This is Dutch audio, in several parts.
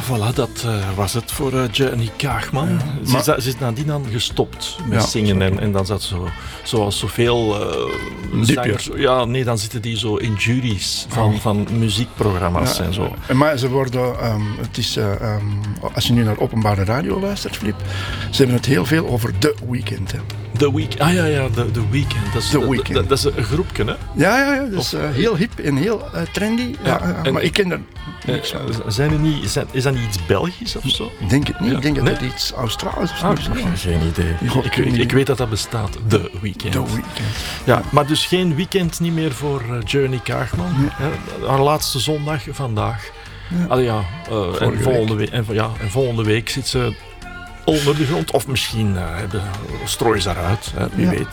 voilà, dat was het voor Jenny Kaagman. Ze is nadien dan gestopt met zingen en dan zat zo, zoals zoveel zangers. Ja, nee, dan zitten die zo in juries van muziekprogramma's en zo. Maar ze worden, het is, als je nu naar openbare radio luistert, Filip, ze hebben het heel veel over The Weeknd. The Weeknd, The Weeknd. Dat is, The Weeknd. Dat is een groepje, hè? Ja, dat is heel hip en heel trendy. Maar ik ken er niks van. Is dat niet iets Belgisch of zo? Denk het niet. Ik denk dat het iets Australisch is. Geen idee. Ik weet dat dat bestaat. The Weeknd. The Weeknd. Ja, maar dus geen weekend niet meer voor Jenny Kaagman. Ja. Haar laatste zondag vandaag. Ja. En volgende week zit ze onder de grond. Of misschien strooien ze eruit. Wie weet.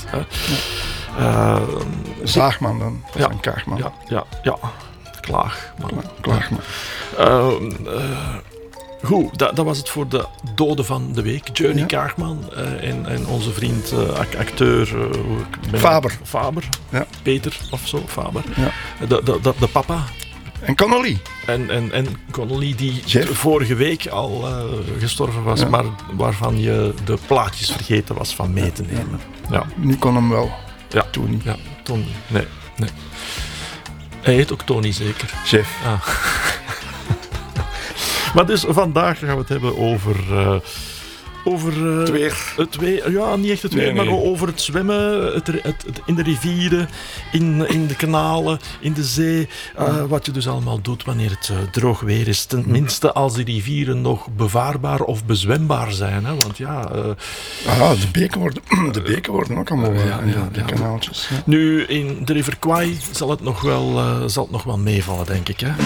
Zaagman dan. Van Kaagman. Ja. Klaagman. Goed, dat was het voor de dode van de week. Jenny Kaagman en onze vriend acteur Faber. Ja. Peter of zo, Faber. Ja. De papa. En Connolly. En Connolly die vorige week al gestorven was, maar waarvan je de plaatjes vergeten was van mee te nemen. Ja. Nu kon hem wel. Ja. Toen niet. Ja, toen nee. Hij heet ook Tony zeker. Chef. Ah. Maar dus vandaag gaan we het hebben over het weer. Het weer. Ja, niet echt het weer, maar over het zwemmen in de rivieren, in de kanalen, in de zee. Wat je dus allemaal doet wanneer het droog weer is. Tenminste als die rivieren nog bevaarbaar of bezwembaar zijn. Hè? Want de beken worden ook allemaal de kanaaltjes. Ja. Nu, in de River Kwai zal het nog wel meevallen, denk ik. Hè?